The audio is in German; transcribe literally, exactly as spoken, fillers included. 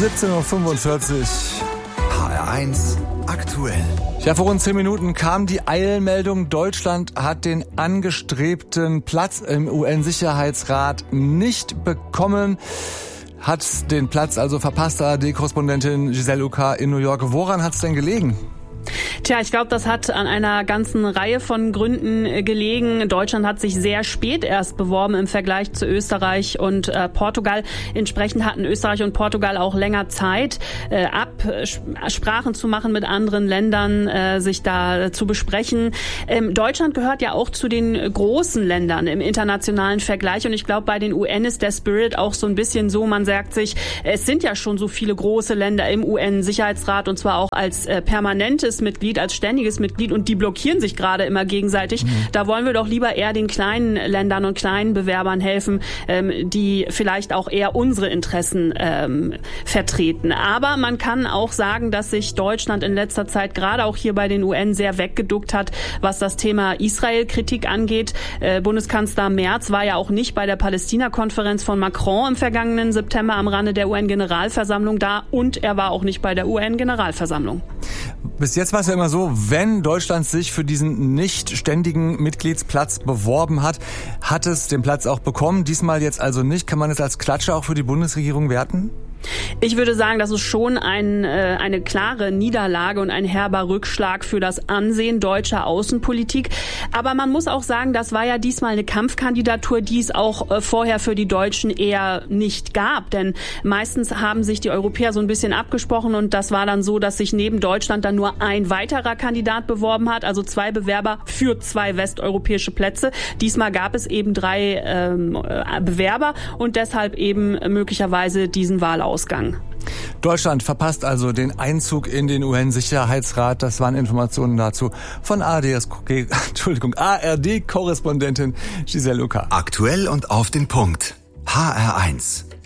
siebzehn Uhr fünfundvierzig. H R eins aktuell. Ja, vor rund zehn Minuten kam die Eilmeldung, Deutschland hat den angestrebten Platz im U N-Sicherheitsrat nicht bekommen. Hat den Platz also verpasst, A R D-Korrespondentin Giselle Ucker in New York. Woran hat's denn gelegen? Tja, ich glaube, das hat an einer ganzen Reihe von Gründen gelegen. Deutschland hat sich sehr spät erst beworben im Vergleich zu Österreich und äh, Portugal. Entsprechend hatten Österreich und Portugal auch länger Zeit, äh, Absprachen zu machen mit anderen Ländern, äh, sich da zu besprechen. Ähm, Deutschland gehört ja auch zu den großen Ländern im internationalen Vergleich. Und ich glaube, bei den U N ist der Spirit auch so ein bisschen so, man sagt sich, es sind ja schon so viele große Länder im U N-Sicherheitsrat und zwar auch als äh, permanentes Mitglied, als ständiges Mitglied und die blockieren sich gerade immer gegenseitig. Mhm. Da wollen wir doch lieber eher den kleinen Ländern und kleinen Bewerbern helfen, ähm, die vielleicht auch eher unsere Interessen ähm, vertreten. Aber man kann auch sagen, dass sich Deutschland in letzter Zeit gerade auch hier bei den U N sehr weggeduckt hat, was das Thema Israel-Kritik angeht. Äh, Bundeskanzler Merz war ja auch nicht bei der Palästina-Konferenz von Macron im vergangenen September am Rande der U N-Generalversammlung da und er war auch nicht bei der U N-Generalversammlung. Bis jetzt war es ja immer so, wenn Deutschland sich für diesen nicht ständigen Mitgliedsplatz beworben hat, hat es den Platz auch bekommen. Diesmal jetzt also nicht. Kann man es als Klatsche auch für die Bundesregierung werten? Ich würde sagen, das ist schon ein, äh, eine klare Niederlage und ein herber Rückschlag für das Ansehen deutscher Außenpolitik. Aber man muss auch sagen, das war ja diesmal eine Kampfkandidatur, die es auch äh, vorher für die Deutschen eher nicht gab. Denn meistens haben sich die Europäer so ein bisschen abgesprochen und das war dann so, dass sich neben Deutschland dann nur ein weiterer Kandidat beworben hat, also zwei Bewerber für zwei westeuropäische Plätze. Diesmal gab es eben drei ähm, Bewerber und deshalb eben möglicherweise diesen Wahlausgang. Ausgang. Deutschland verpasst also den Einzug in den U N-Sicherheitsrat. Das waren Informationen dazu von A R D, Entschuldigung, A R D-Korrespondentin Giselle Ucker. Aktuell und auf den Punkt. H R eins.